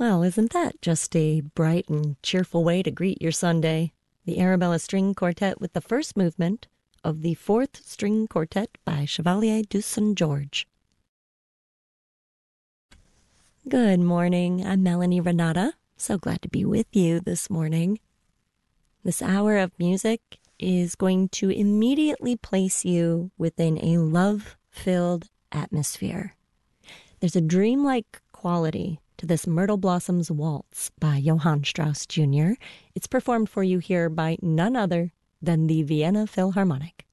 Well, isn't that just a bright and cheerful way to greet your Sunday? The Arabella String Quartet with the first movement of the Fourth String Quartet by Chevalier du St. George. Good morning, I'm Melanie Renata. So glad to be with you this morning. This hour of music is going to immediately place you within a love-filled atmosphere. There's a dreamlike quality to this Myrtle Blossoms Waltz by Johann Strauss Jr. It's performed for you here by none other than the Vienna Philharmonic.